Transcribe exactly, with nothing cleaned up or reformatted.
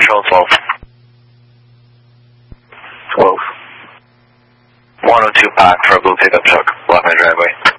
Control twelve. twelve. one oh two pack for a blue pickup truck, block my driveway.